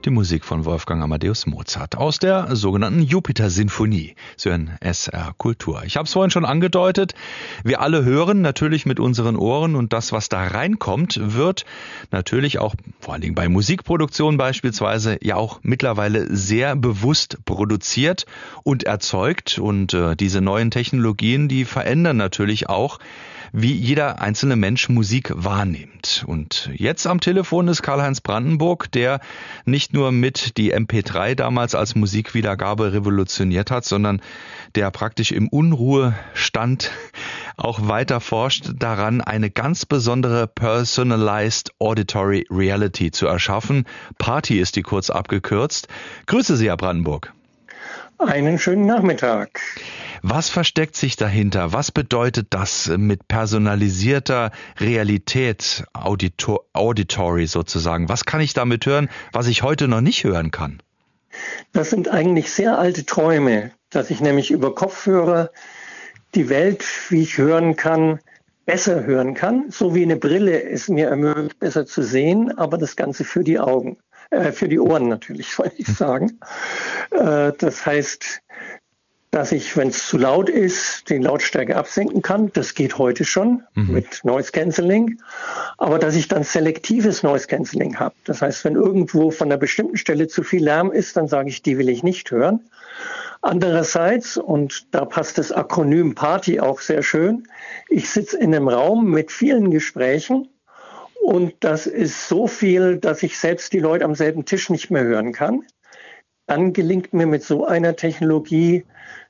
Die Musik von Wolfgang Amadeus Mozart aus der sogenannten Jupiter-Sinfonie. Sie hören SR Kultur. Ich habe es vorhin schon angedeutet. Wir alle hören natürlich mit unseren Ohren und das, was da reinkommt, wird natürlich auch, vor allen Dingen bei Musikproduktion beispielsweise, ja auch mittlerweile sehr bewusst produziert und erzeugt. Und diese neuen Technologien, die verändern natürlich auch, wie jeder einzelne Mensch Musik wahrnimmt. Und jetzt am Telefon ist Karl-Heinz Brandenburg, der nicht nur mit die MP3 damals als Musikwiedergabe revolutioniert hat, sondern der praktisch im Unruhestand auch weiter forscht daran, eine ganz besondere Personalized Auditory Reality zu erschaffen. Party ist die kurz abgekürzt. Grüße Sie, Herr Brandenburg. Einen schönen Nachmittag. Was versteckt sich dahinter? Was bedeutet das mit personalisierter Realität, Auditory sozusagen? Was kann ich damit hören, was ich heute noch nicht hören kann? Das sind eigentlich sehr alte Träume, dass ich nämlich über Kopfhörer die Welt, wie ich hören kann, besser hören kann. So wie eine Brille es mir ermöglicht, besser zu sehen, aber das Ganze für die Augen. Für die Ohren natürlich, wollte ich sagen. Das heißt, dass ich, wenn es zu laut ist, die Lautstärke absenken kann. Das geht heute schon mit Noise Cancelling. Aber dass ich dann selektives Noise Cancelling habe. Das heißt, wenn irgendwo von einer bestimmten Stelle zu viel Lärm ist, dann sage ich, die will ich nicht hören. Andererseits, und da passt das Akronym Party auch sehr schön, ich sitze in einem Raum mit vielen Gesprächen. Und das ist so viel, dass ich selbst die Leute am selben Tisch nicht mehr hören kann. Dann gelingt mir mit so einer Technologie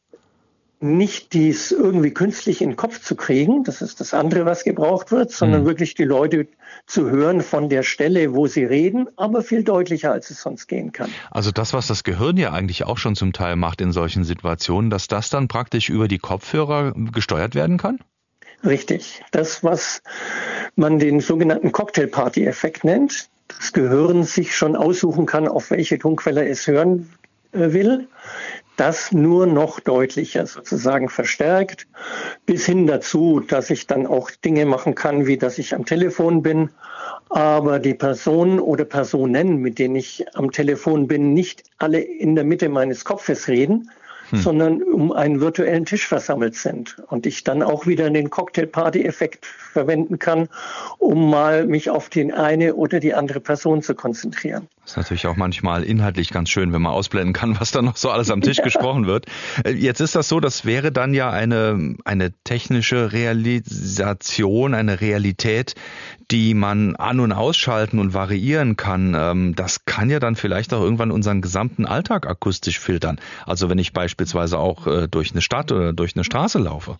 nicht dies irgendwie künstlich in den Kopf zu kriegen, das ist das andere, was gebraucht wird, sondern wirklich die Leute zu hören von der Stelle, wo sie reden, aber viel deutlicher, als es sonst gehen kann. Also das, was das Gehirn ja eigentlich auch schon zum Teil macht in solchen Situationen, dass das dann praktisch über die Kopfhörer gesteuert werden kann? Richtig. Das, was man den sogenannten Cocktail-Party-Effekt nennt, das Gehirn sich schon aussuchen kann, auf welche Tonquelle es hören will, das nur noch deutlicher sozusagen verstärkt, bis hin dazu, dass ich dann auch Dinge machen kann, wie dass ich am Telefon bin, aber die Personen oder Personen, mit denen ich am Telefon bin, nicht alle in der Mitte meines Kopfes reden, sondern um einen virtuellen Tisch versammelt sind. Und ich dann auch wieder den Cocktail-Party-Effekt verwenden kann, um mal mich auf die eine oder die andere Person zu konzentrieren. Das ist natürlich auch manchmal inhaltlich ganz schön, wenn man ausblenden kann, was da noch so alles am Tisch gesprochen wird. Jetzt ist das so, das wäre dann ja eine technische Realisation, eine Realität, die man an- und ausschalten und variieren kann. Das kann ja dann vielleicht auch irgendwann unseren gesamten Alltag akustisch filtern. Also wenn ich beispielsweise auch durch eine Stadt oder durch eine Straße laufe.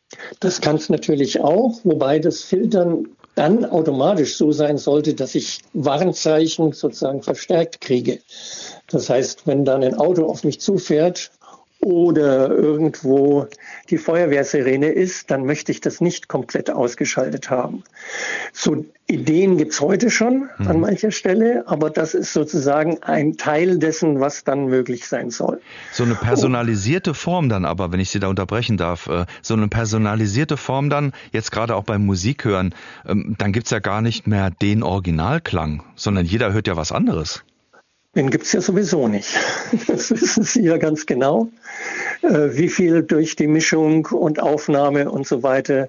Das kann es natürlich auch, wobei das Filtern dann automatisch so sein sollte, dass ich Warnzeichen sozusagen verstärkt kriege. Das heißt, wenn dann ein Auto auf mich zufährt oder irgendwo die Feuerwehrsirene ist, dann möchte ich das nicht komplett ausgeschaltet haben. So Ideen gibt's heute schon an mancher Stelle, aber das ist sozusagen ein Teil dessen, was dann möglich sein soll. So eine personalisierte Form dann aber, wenn ich Sie da unterbrechen darf, so eine personalisierte Form dann, jetzt gerade auch beim Musikhören, dann gibt's ja gar nicht mehr den Originalklang, sondern jeder hört ja was anderes. Den gibt's ja sowieso nicht. Das wissen Sie ja ganz genau, wie viel durch die Mischung und Aufnahme und so weiter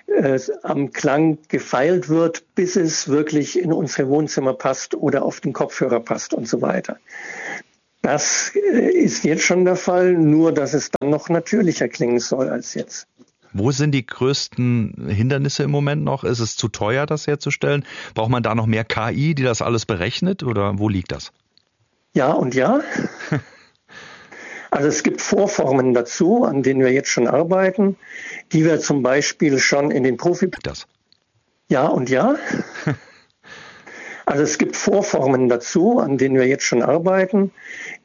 am Klang gefeilt wird, bis es wirklich in unsere Wohnzimmer passt oder auf den Kopfhörer passt und so weiter. Das ist jetzt schon der Fall, nur dass es dann noch natürlicher klingen soll als jetzt. Wo sind die größten Hindernisse im Moment noch? Ist es zu teuer, das herzustellen? Braucht man da noch mehr KI, die das alles berechnet, oder wo liegt das? Ja und ja. Also es gibt Vorformen dazu, an denen wir jetzt schon arbeiten, die wir zum Beispiel schon in den Das. Ja und ja. Also es gibt Vorformen dazu, an denen wir jetzt schon arbeiten,